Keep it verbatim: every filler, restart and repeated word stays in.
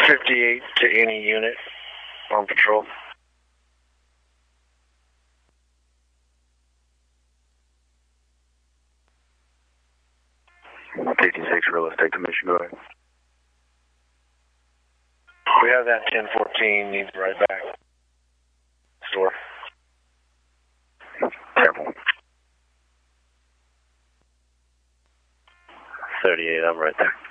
fifty-eight to any unit on patrol. fifty-six Real Estate Commission, go ahead. We have that ten fourteen, needs right back. Store. Careful. thirty-eight, I'm right there.